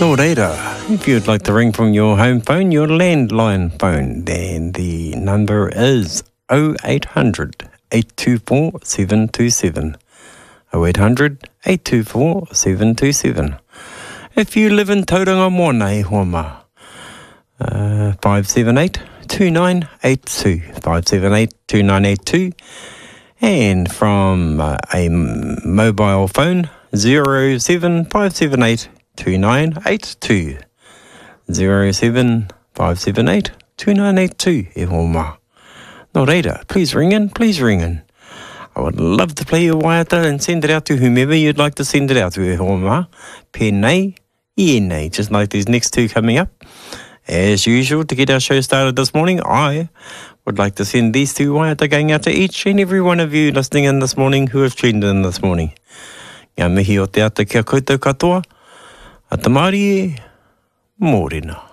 No reira. If you'd like to ring from your home phone, your landline phone, then the number is 0800 824 727. 0800 824 727. If you live in Tauranga Moana, e Huama, 578-2982. 578-2982. And from a mobile phone, 07578-2982. 07578-2982. E Huama. No reira, please ring in, please ring in. I would love to play your waiata and send it out to whomever you'd like to send it out to. E Huama. Pēnei, ienei, just like these next two coming up. As usual, to get our show started this morning, I would like to send these two waiata going out to each and every one of you listening in this morning who have tuned in this morning. Ngā mihi o te ata kia koutou katoa, a te Māori e, mōrena.